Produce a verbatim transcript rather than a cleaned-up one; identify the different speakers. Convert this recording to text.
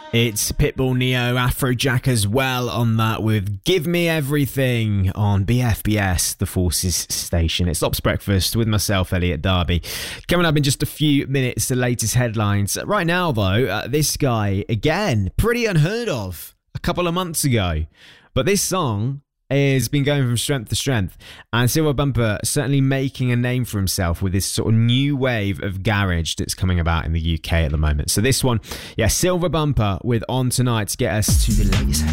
Speaker 1: It's Pitbull, Neo, Afrojack as well on that with Give Me Everything on B F B S, the Forces station. It's Ops Breakfast with myself, Elliot Darby. Coming up in just a few minutes, the latest headlines. Right now, though, uh, this guy, again, pretty unheard of a couple of months ago. But this song has been going from strength to strength, and Silver Bumper certainly making a name for himself with this sort of new wave of garage that's coming about in the U K at the moment. So this one, yeah, Silver Bumper with On Tonight to get us to the latest